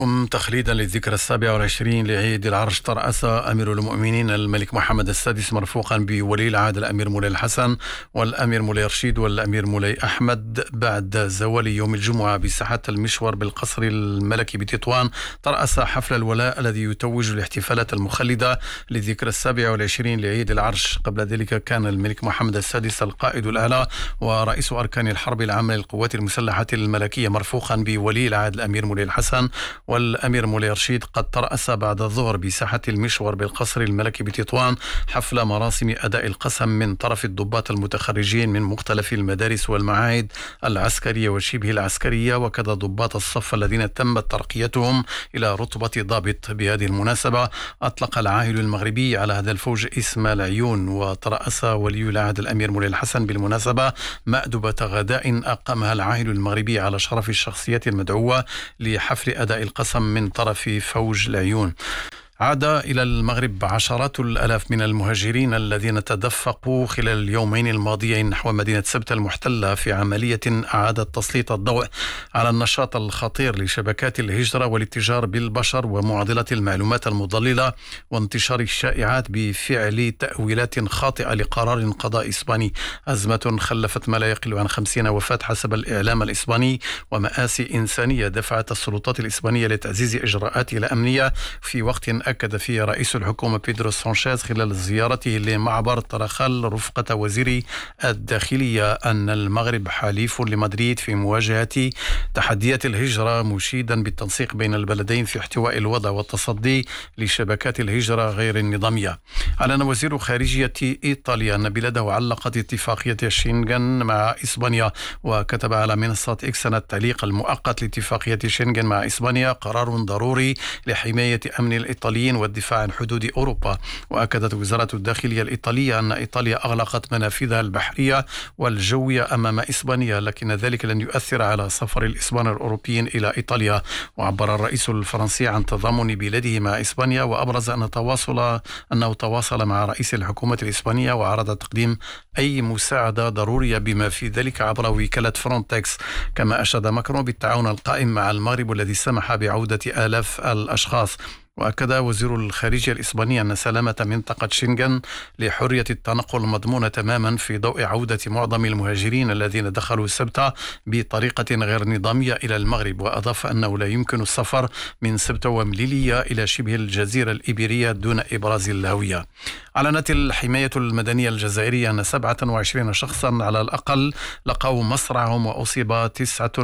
تخليدا للذكرى 27 لعيد العرش، ترأس أمير المؤمنين الملك محمد السادس مرفوقا بولي العهد الأمير مولاي الحسن والأمير مولاي رشيد والأمير مولاي أحمد بعد زوال يوم الجمعة بساحة المشور بالقصر الملكي بتطوان. ترأس حفل الولاء الذي يتوج الاحتفالات المخلدة للذكرى 27 لعيد العرش. قبل ذلك كان الملك محمد السادس القائد الأعلى ورئيس أركان الحرب العامة للقوات المسلحة الملكية مرفوقا بولي العهد الأمير مولاي الحسن والأمير مولاي رشيد قد ترأس بعد الظهر بساحة المشور بالقصر الملكي بتطوان حفل مراسم أداء القسم من طرف الضباط المتخرجين من مختلف المدارس والمعاهد العسكرية وشبه العسكرية، وكذا ضباط الصف الذين تمت ترقيتهم إلى رتبة ضابط. بهذه المناسبة أطلق العاهل المغربي على هذا الفوج اسم العيون. وترأس ولي العهد الأمير مولاي الحسن بالمناسبة مأدبة غداء أقامها العاهل المغربي على شرف الشخصيات المدعوة لحفل أداء القسم من طرف فوج العيون. عاد إلى المغرب عشرات الآلاف من المهاجرين الذين تدفقوا خلال اليومين الماضيين نحو مدينة سبتة المحتلة في عملية أعادت تسليط الضوء على النشاط الخطير لشبكات الهجرة والاتجار بالبشر ومعضلة المعلومات المضللة وانتشار الشائعات بفعل تأويلات خاطئة لقرار قضاء إسباني. أزمة خلفت ما لا يقل عن 50 وفاة حسب الإعلام الإسباني، ومآسي إنسانية دفعت السلطات الإسبانية لتعزيز إجراءاتها الأمنية في وقت أكد فيه رئيس الحكومة بيدرو سانشيز خلال زيارته لمعبر طرخال رفقة وزير الداخلية أن المغرب حليف لمدريد في مواجهة تحديات الهجرة، مشيدا بالتنسيق بين البلدين في احتواء الوضع والتصدي لشبكات الهجرة غير النظامية. أعلن وزير خارجية إيطاليا أن بلاده علقت اتفاقية شنغن مع إسبانيا، وكتب على منصة إكس أن التعليق المؤقت لاتفاقية شنغن مع إسبانيا قرار ضروري لحماية أمن الإيطاليين والدفاع عن حدود أوروبا. وأكدت وزارة الداخلية الإيطالية أن إيطاليا أغلقت منافذها البحرية والجوية أمام إسبانيا، لكن ذلك لن يؤثر على سفر الإسبان الأوروبيين إلى إيطاليا. وعبر الرئيس الفرنسي عن تضامن بلاده مع إسبانيا، وأبرز أنه تواصل مع رئيس الحكومة الإسبانية وعرض تقديم أي مساعدة ضرورية بما في ذلك عبر وكالة فرونتكس. كما أشاد ماكرون بالتعاون القائم مع المغرب الذي سمح بعودة آلاف الأشخاص. وأكد وزير الخارجية الإسباني أن سلامة منطقة شنغن لحرية التنقل مضمونة تماما في ضوء عودة معظم المهاجرين الذين دخلوا سبتة بطريقة غير نظامية إلى المغرب. وأضاف أنه لا يمكن السفر من سبتة ومليلية إلى شبه الجزيرة الإيبيرية دون إبراز الهوية. أعلنت الحماية المدنية الجزائرية أن 27 شخصا على الأقل لقوا مصرعهم، وأصيب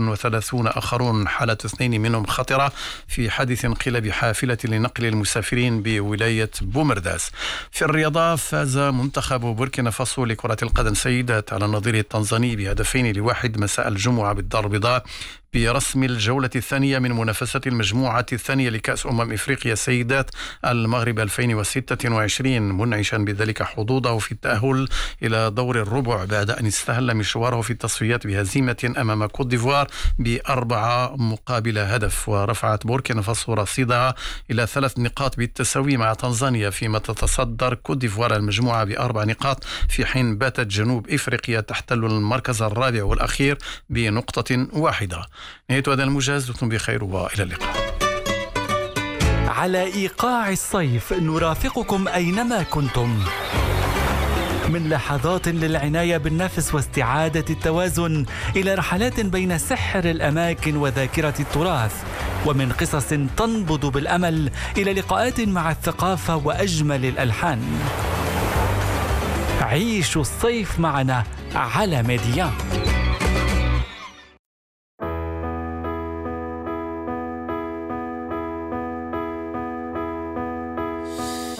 39 آخرون، حالة 2 منهم خطرة في حادث انقلاب حافلة لنقل المسافرين بولاية بومرداس. في الرياضة، فاز منتخب بوركينا فاسو لكرة القدم سيدات على النظير التنزاني ب2-1 مساء الجمعة بالدار البيضاء برسم الجولة الثانية من منافسة المجموعة الثانية لكأس إفريقيا سيدات المغرب 2026، منعشا بذلك حظوظه في التأهل إلى دور الربع بعد أن استهل مشواره في التصفيات بهزيمة أمام كوت ديفوار ب4-1. ورفعت بوركينا فاسو رصيدها إلى 3 نقاط بالتساوي مع تنزانيا، فيما تتصدر كوت ديفوار المجموعة ب4 نقاط، في حين باتت جنوب إفريقيا تحتل المركز الرابع والأخير بنقطة واحدة. نهاية هذا الموجز، دمتم بخير وإلى اللقاء. على إيقاع الصيف نرافقكم أينما كنتم، من لحظات للعناية بالنفس واستعادة التوازن إلى رحلات بين سحر الأماكن وذاكرة التراث، ومن قصص تنبض بالأمل إلى لقاءات مع الثقافة وأجمل الألحان. عيشوا الصيف معنا على ميديان.